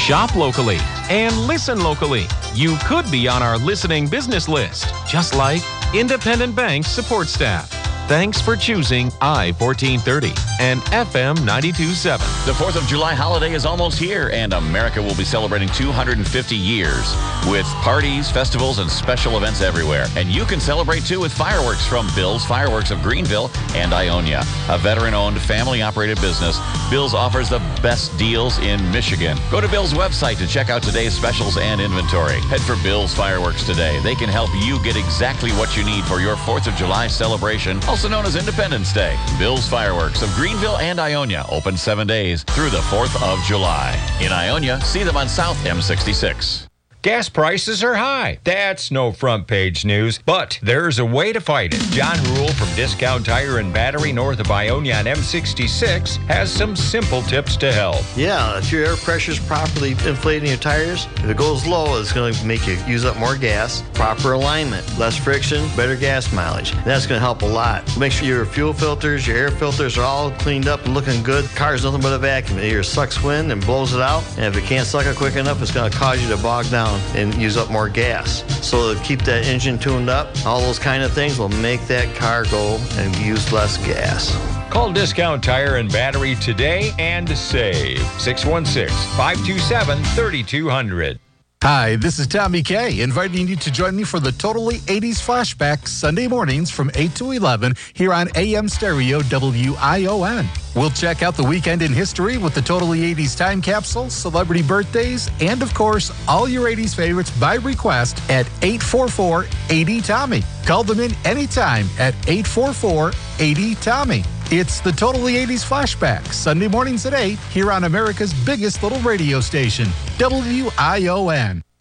Shop locally and listen locally. You could be on our listening business list, just like Independent Bank support staff. Thanks for choosing I-1430 and FM 92.7. The 4th of July holiday is almost here, and America will be celebrating 250 years with parties, festivals, and special events everywhere. And you can celebrate, too, with fireworks from Bill's Fireworks of Greenville and Ionia. A veteran-owned, family-operated business, Bill's offers the best deals in Michigan. Go to Bill's website to check out today's specials and inventory. Head for Bill's Fireworks today. They can help you get exactly what you need for your 4th of July celebration, also known as Independence Day. Bill's Fireworks of Greenville and Ionia, open 7 days through the 4th of July. In Ionia, see them on South M66. Gas prices are high. That's no front page news, but there's a way to fight it. John Rule from Discount Tire and Battery north of Ionia on M66 has some simple tips to help. Yeah, if your air pressure's properly inflating your tires, if it goes low, it's going to make you use up more gas. Proper alignment, less friction, better gas mileage. That's going to help a lot. Make sure your fuel filters, your air filters are all cleaned up and looking good. Car's nothing but a vacuum. It either sucks wind and blows it out, and if it can't suck it quick enough, it's going to cause you to bog down and use up more gas. So to keep that engine tuned up, all those kind of things will make that car go and use less gas. Call Discount Tire and Battery today and save. 616-527-3200. Hi, this is Tommy K, inviting you to join me for the Totally 80s Flashback Sunday mornings from 8 to 11 here on AM Stereo WION. We'll check out the weekend in history with the Totally 80s Time Capsule, celebrity birthdays, and of course, all your 80s favorites by request at 844-80-TOMMY. Call them in anytime at 844-80-TOMMY. It's the Totally 80s Flashback, Sunday mornings at 8 here on America's biggest little radio station, WION.